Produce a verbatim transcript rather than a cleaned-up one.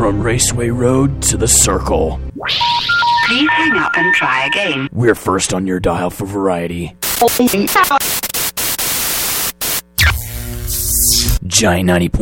From Raceway Road to the Circle. Please hang up and try again. We're first on your dial for variety. Giant ninety point